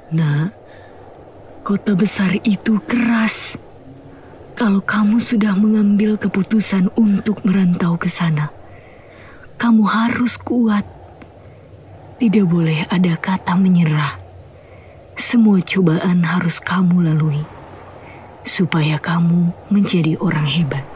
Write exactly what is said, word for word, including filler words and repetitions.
Nak, kota besar itu keras. Kalau kamu sudah mengambil keputusan untuk merantau ke sana, kamu harus kuat. Tidak boleh ada kata menyerah. Semua cobaan harus kamu lalui, supaya kamu menjadi orang hebat.